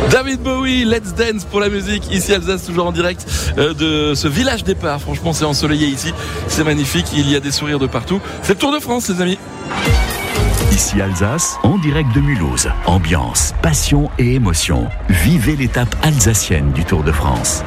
David Bowie, Let's Dance pour la musique, ici Alsace, toujours en direct de ce village départ. Franchement, c'est ensoleillé ici, c'est magnifique, il y a des sourires de partout. C'est le Tour de France, les amis. Ici Alsace, en direct de Mulhouse. Ambiance, passion et émotion. Vivez l'étape alsacienne du Tour de France.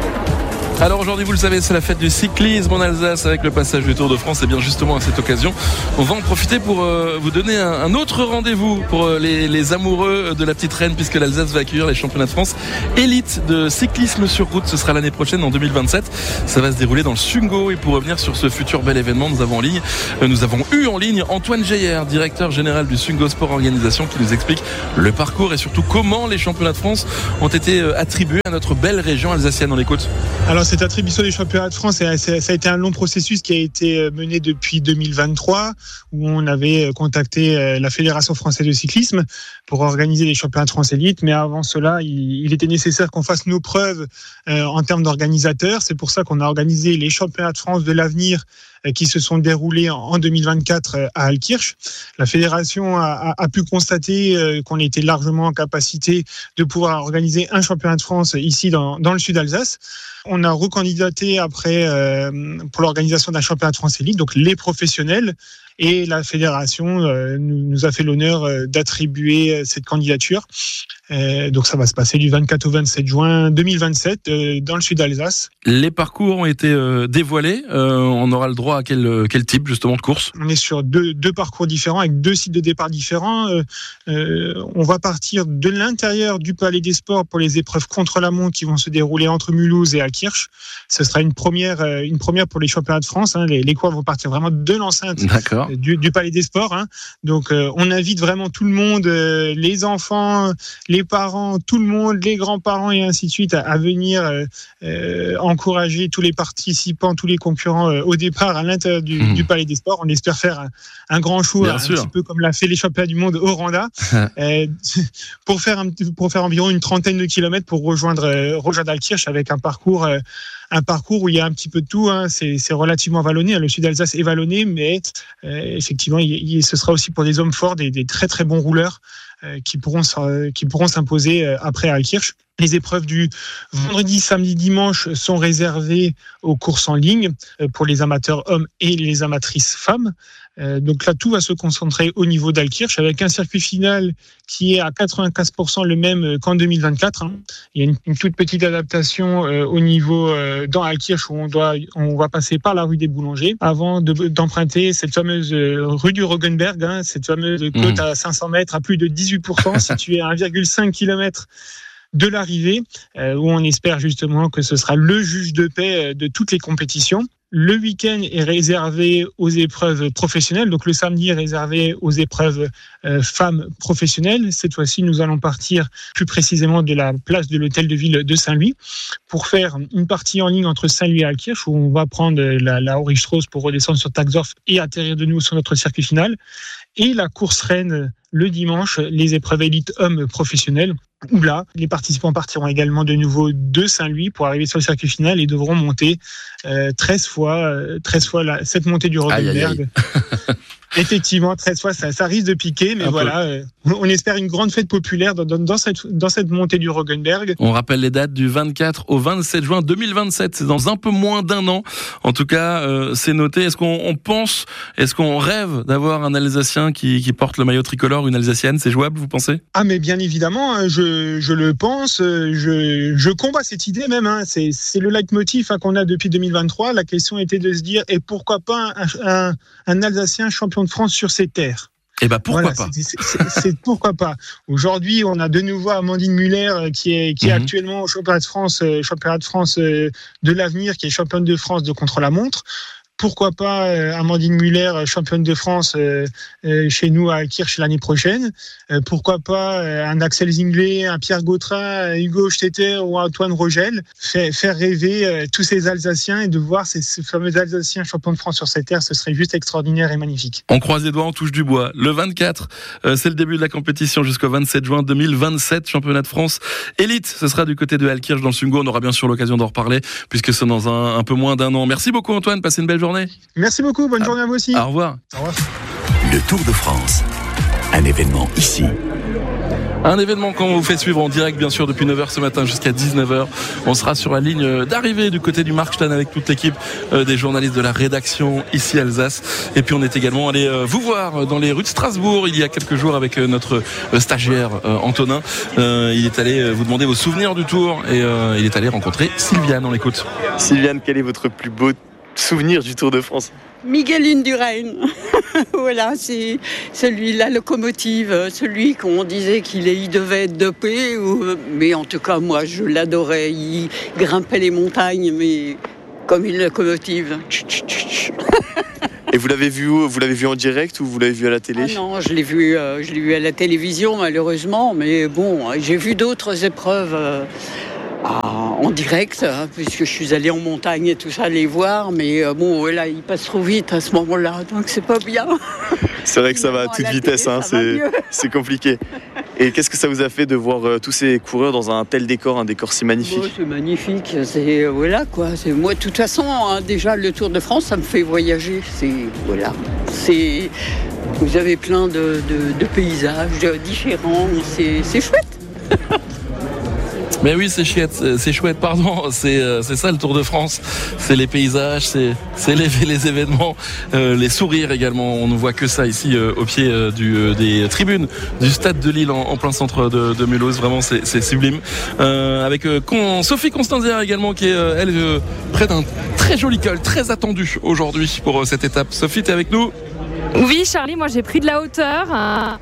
Alors aujourd'hui, vous le savez, c'est la fête du cyclisme en Alsace avec le passage du Tour de France. Et bien justement, à cette occasion, on va en profiter pour vous donner un autre rendez-vous pour les amoureux de la petite reine, puisque l'Alsace va accueillir les championnats de France élite de cyclisme sur route. Ce sera l'année prochaine, en 2027. Ça va se dérouler dans le Sungo. Et pour revenir sur ce futur bel événement, nous avons eu en ligne Antoine Geyer, directeur général du Sungo Sport Organisation, qui nous explique le parcours et surtout comment les championnats de France ont été attribués à notre belle région alsacienne. On l'écoute. Alors cette attribution des championnats de France, ça a été un long processus qui a été mené depuis 2023, où on avait contacté la Fédération française de cyclisme pour organiser les championnats de France élite. Mais avant cela, il était nécessaire qu'on fasse nos preuves en termes d'organisateurs. C'est pour ça qu'on a organisé les championnats de France de l'avenir qui se sont déroulés en 2024 à Altkirch. La fédération a pu constater qu'on était largement en capacité de pouvoir organiser un championnat de France ici dans le sud d'Alsace. On a recandidaté après pour l'organisation d'un championnat de France élite, donc les professionnels, et la fédération nous a fait l'honneur d'attribuer cette candidature. Donc ça va se passer du 24 au 27 juin 2027 dans le sud d'Alsace. Les parcours ont été dévoilés. On aura le droit à quel type justement de course ? On est sur deux parcours différents avec deux sites de départ différents. On va partir de l'intérieur du Palais des Sports pour les épreuves contre-la-montre qui vont se dérouler entre Mulhouse et Altkirch. Ce sera une première pour les championnats de France. Les coureurs vont partir vraiment de l'enceinte du Palais des Sports. Donc on invite vraiment tout le monde, les enfants, les parents, tout le monde, les grands-parents et ainsi de suite à venir encourager tous les participants, tous les concurrents au départ à l'intérieur du Palais des Sports. On espère faire un grand show, petit peu comme l'a fait les championnats du monde au Rwanda, pour faire environ une trentaine de kilomètres pour rejoindre Altkirch avec un parcours où il y a un petit peu de tout. C'est relativement vallonné. Le sud d'Alsace est vallonné, mais effectivement, ce sera aussi pour des hommes forts, des très très bons rouleurs qui pourront s'imposer après à Altkirch. Les épreuves du vendredi, samedi, dimanche sont réservées aux courses en ligne pour les amateurs hommes et les amatrices femmes. Donc là, tout va se concentrer au niveau d'Altkirch avec un circuit final qui est à 95% le même qu'en 2024. Il y a une toute petite adaptation au niveau dans Altkirch où on va passer par la rue des Boulangers avant d'emprunter cette fameuse rue du Rogenberg, cette fameuse côte à 500 mètres à plus de 18%, située à 1,5 km de l'arrivée, où on espère justement que ce sera le juge de paix de toutes les compétitions. Le week-end est réservé aux épreuves professionnelles, donc le samedi est réservé aux épreuves femmes professionnelles. Cette fois-ci, nous allons partir plus précisément de la place de l'hôtel de ville de Saint-Louis pour faire une partie en ligne entre Saint-Louis et Altkirch, où on va prendre la Aurich-Strauss pour redescendre sur Taxdorf et atterrir de nouveau sur notre circuit final. Et la course reine le dimanche, les épreuves élites hommes professionnels, où là, les participants partiront également de nouveau de Saint-Louis pour arriver sur le circuit final et devront monter 13 fois cette montée du Rogenberg. Effectivement, 13 fois, ça risque de piquer, mais on espère une grande fête populaire dans cette montée du Rogenberg. On rappelle les dates du 24 au 27 juin 2027, c'est dans un peu moins d'un an. En tout cas, c'est noté. Est-ce qu'on rêve d'avoir un Alsacien qui porte le maillot tricolore, une Alsacienne ? C'est jouable, vous pensez ? Ah, mais bien évidemment, je le pense. Je combats cette idée même. C'est le leitmotiv qu'on a depuis 2023. La question était de se dire, et pourquoi pas un Alsacien champion de France sur ses terres ? Eh ben pourquoi pas. C'est pourquoi pas. Aujourd'hui, on a de nouveau Amandine Muller qui est actuellement au championnat de France de l'avenir, qui est championne de France de contre-la-montre. Pourquoi pas Amandine Muller, championne de France chez nous à Altkirch l'année prochaine. Pourquoi pas un Axel Zinglet, un Pierre Gautrin, un Hugo Stetter ou Antoine Rogel. Faire rêver tous ces Alsaciens et de voir ces fameux Alsaciens champions de France sur cette terre, ce serait juste extraordinaire et magnifique. On croise les doigts, on touche du bois. Le 24, c'est le début de la compétition jusqu'au 27 juin 2027, championnat de France élite. Ce sera du côté de Altkirch dans le Sungo. On aura bien sûr l'occasion d'en reparler puisque c'est dans un peu moins d'un an. Merci beaucoup Antoine, passez une belle journée. Merci beaucoup, bonne journée à vous aussi. Au revoir. Le Tour de France, un événement ici. Un événement qu'on vous fait suivre en direct, bien sûr, depuis 9h ce matin jusqu'à 19h. On sera sur la ligne d'arrivée du côté du Markstein avec toute l'équipe des journalistes de la rédaction ici Alsace. Et puis on est également allé vous voir dans les rues de Strasbourg il y a quelques jours avec notre stagiaire Antonin. Il est allé vous demander vos souvenirs du Tour et il est allé rencontrer Sylviane. On l'écoute. Sylviane, quel est votre plus beau souvenir du Tour de France? Miguel Indurain, voilà, c'est celui, la locomotive, celui qu'on disait il devait être dopé, mais en tout cas moi je l'adorais, il grimpait les montagnes, mais comme une locomotive. Et vous l'avez vu où? Vous l'avez vu en direct ou vous l'avez vu à la télé? Non, je l'ai vu à la télévision malheureusement, mais bon, j'ai vu d'autres épreuves en direct, puisque je suis allée en montagne et tout ça, les voir, mais bon, voilà, il passe trop vite à ce moment-là, donc c'est pas bien. C'est vrai que ça va à toute vitesse, c'est compliqué. Et qu'est-ce que ça vous a fait de voir tous ces coureurs dans un tel décor, un décor si magnifique? C'est magnifique, voilà quoi. Moi, de toute façon, déjà le Tour de France, ça me fait voyager. Vous avez plein de paysages différents, c'est chouette. Mais oui, c'est chouette, pardon. C'est ça le Tour de France. C'est les paysages, c'est les événements, les sourires également. On ne voit que ça ici au pied des tribunes du stade de Lille en plein centre de Mulhouse. Vraiment, c'est sublime. Avec Sophie Constanzière également qui est elle près d'un très joli col, très attendu aujourd'hui pour cette étape. Sophie, t'es avec nous? Oui, Charlie, moi j'ai pris de la hauteur.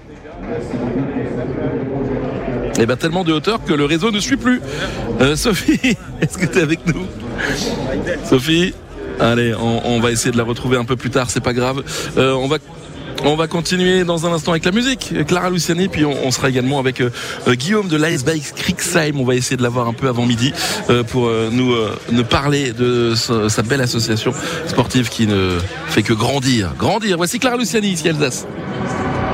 Et bien tellement de hauteur que le réseau ne suit plus. Sophie, est-ce que tu es avec nous? Sophie, allez, on va essayer de la retrouver un peu plus tard, c'est pas grave. On va continuer dans un instant avec la musique, Clara Luciani, puis on sera également avec Guillaume de l'Ice Bike Kriegsheim. On va essayer de l'avoir un peu avant midi pour nous parler de sa belle association sportive qui ne fait que grandir. Voici Clara Luciani ici à Alsace.